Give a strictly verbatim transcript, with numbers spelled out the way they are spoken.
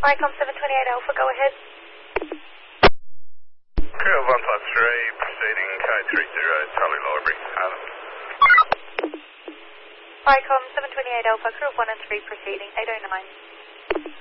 Vicom seven twenty-eight Alpha, go ahead. Crew of one plus three, proceeding code three zero, Charlie Library, Adam. Vicom seven twenty-eight Alpha, crew of one and three, proceeding eight oh nine.